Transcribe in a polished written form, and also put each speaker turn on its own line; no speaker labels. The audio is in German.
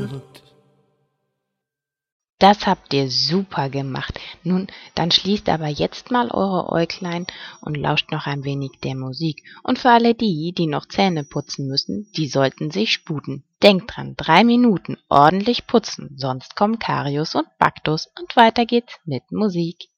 Das habt ihr super gemacht. Nun, dann schließt aber jetzt mal eure Äuglein und lauscht noch ein wenig der Musik. Und für alle die, die noch Zähne putzen müssen, die sollten sich sputen. Denkt dran, 3 Minuten ordentlich putzen, sonst kommen Karius und Baktus und weiter geht's mit Musik.